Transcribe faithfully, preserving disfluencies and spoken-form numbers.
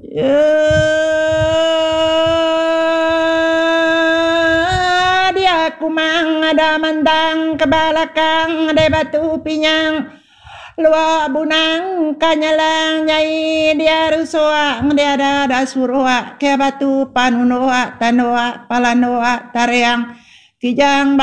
Ya, dia kumang ada mandang ke belakang ada batu pinyang luar bunang kanyalang nyai dia rusua dia ada ada surua ke batu panunoa tanoa palanoa tareang kijang